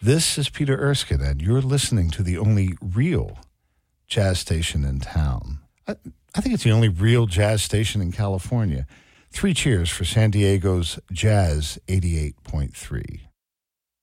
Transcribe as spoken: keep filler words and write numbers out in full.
This is Peter Erskine, and you're listening to the only real jazz station in town. I, I think it's the only real jazz station in California. Three cheers for San Diego's Jazz eighty-eight point three.